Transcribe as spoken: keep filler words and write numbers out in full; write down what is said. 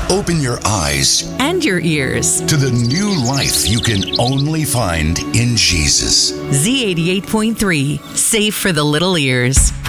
Open your eyes and your ears to the new life you can only find in Jesus. Z eighty-eight point three, safe for the little ears.